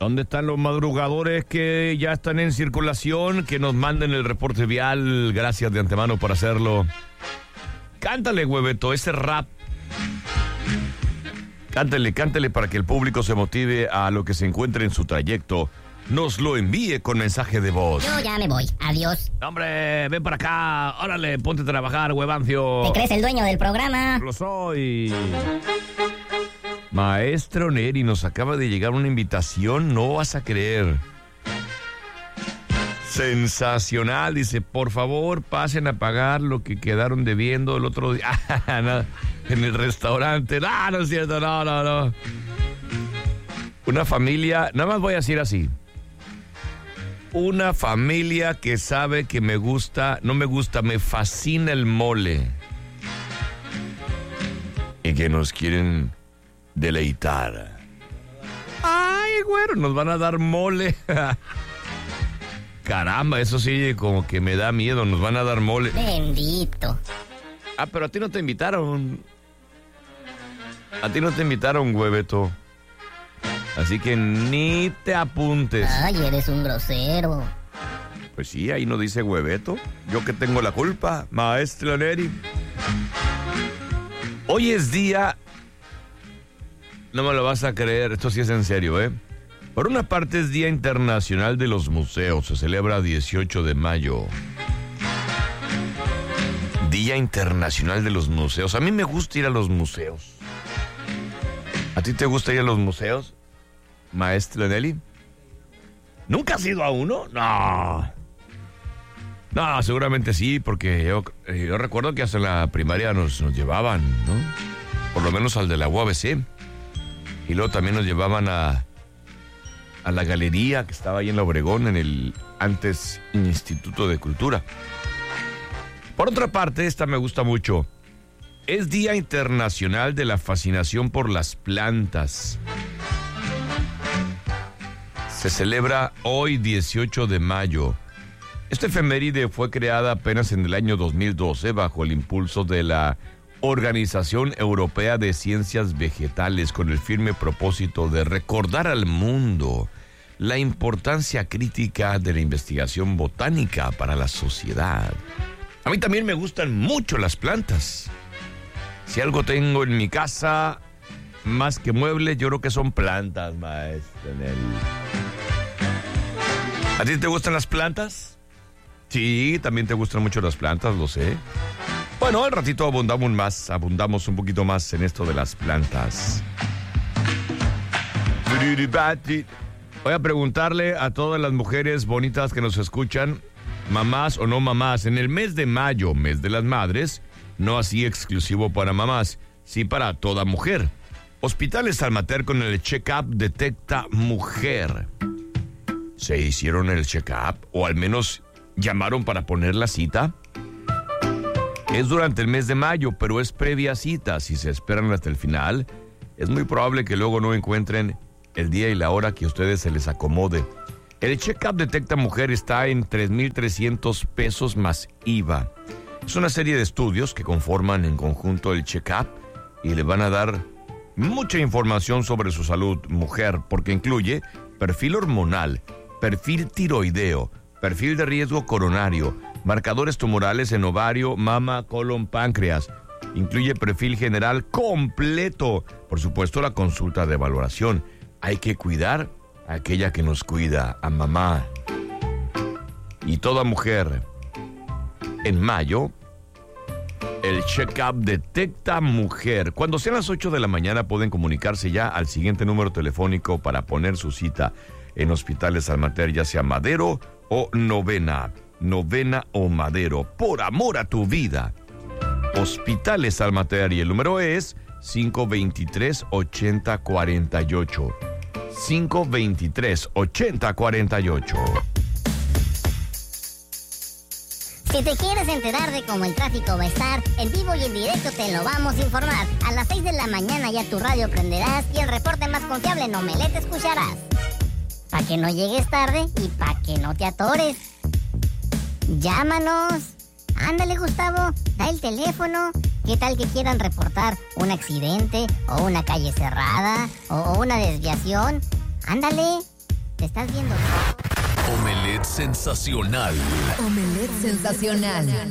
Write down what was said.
¿Dónde están los madrugadores que ya están en circulación? Que nos manden el reporte vial. Gracias de antemano por hacerlo. Cántale, hueveto, ese rap. Cántale para que el público se motive a lo que se encuentre en su trayecto. Nos lo envíe con mensaje de voz. Yo ya me voy. Adiós. Hombre, ven para acá. Órale, ponte a trabajar, huevancio. ¿Te crees el dueño del programa? Lo soy. Maestro Neri, nos acaba de llegar una invitación, no vas a creer. Sensacional, dice, por favor, pasen a pagar lo que quedaron debiendo el otro día. No, en el restaurante. No es cierto, no. Una familia, nada más voy a decir así. Una familia que sabe que me gusta, no me gusta, me fascina el mole. Y que nos quieren deleitar. Ay, güero, nos van a dar mole. Caramba, eso sí, como que me da miedo, nos van a dar mole. Bendito. Ah, pero a ti no te invitaron. A ti no te invitaron, hueveto. Así que ni te apuntes. Ay, eres un grosero. Pues sí, ahí no dice hueveto. Yo que tengo la culpa, maestro Neri. Hoy es día... No me lo vas a creer, esto sí es en serio, ¿eh? Por una parte es Día Internacional de los Museos, se celebra 18 de mayo. Día Internacional de los Museos. A mí me gusta ir a los museos. ¿A ti te gusta ir a los museos, maestro Nelly? ¿Nunca has ido a uno? No, seguramente sí, porque yo recuerdo que hasta en la primaria nos llevaban, ¿no? Por lo menos al de la UABC. Y luego también nos llevaban a la galería que estaba ahí en la Obregón, en el antes Instituto de Cultura. Por otra parte, esta me gusta mucho. Es Día Internacional de la Fascinación por las Plantas. Se celebra hoy, 18 de mayo. Esta efeméride fue creada apenas en el año 2012 bajo el impulso de la Organización Europea de Ciencias Vegetales, con el firme propósito de recordar al mundo la importancia crítica de la investigación botánica para la sociedad. A mí también me gustan mucho las plantas. Si algo tengo en mi casa, más que muebles, yo creo que son plantas, maestro Nelly. ¿A ti te gustan las plantas? Sí, también te gustan mucho las plantas, lo sé. Bueno, al ratito abundamos un poquito más en esto de las plantas. Voy a preguntarle a todas las mujeres bonitas que nos escuchan, mamás o no mamás, en el mes de mayo, mes de las madres, no así exclusivo para mamás, sí para toda mujer. Hospitales Almater con el check-up Detecta Mujer. ¿Se hicieron el check-up o al menos llamaron para poner la cita? Es durante el mes de mayo, pero es previa cita. Si se esperan hasta el final, es muy probable que luego no encuentren el día y la hora que a ustedes se les acomode. El check-up Detecta Mujer está en 3,300 pesos más IVA. Es una serie de estudios que conforman en conjunto el check-up y le van a dar mucha información sobre su salud mujer, porque incluye perfil hormonal, perfil tiroideo, perfil de riesgo coronario, marcadores tumorales en ovario, mama, colon, páncreas. Incluye perfil general completo. Por supuesto, la consulta de valoración. Hay que cuidar a aquella que nos cuida, a mamá. Y toda mujer. En mayo, el check-up Detecta Mujer. Cuando sean las 8 de la mañana pueden comunicarse ya al siguiente número telefónico para poner su cita en Hospitales Almater, ya sea Madero o Novena o Madero, por amor a tu vida. Hospitales Almater, y el número es 523-8048. 523-8048. Si te quieres enterar de cómo el tráfico va a estar, en vivo y en directo te lo vamos a informar. A las 6 de la mañana ya tu radio prenderás y el reporte más confiable en Omelette escucharás. Pa' que no llegues tarde y pa' que no te atores. Llámanos. Ándale, Gustavo, da el teléfono. ¿Qué tal que quieran reportar un accidente o una calle cerrada o una desviación? Ándale, ¿Te estás viendo? Omelette sensacional. Omelette sensacional.